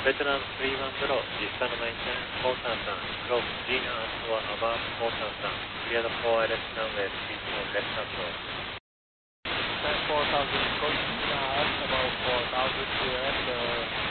Veteran 31 Distant maintenance, quarter turn, close Gina to above quarter turn, cleared for left runway, speed for left approach. 10 4000, Costina about 4000 cleared,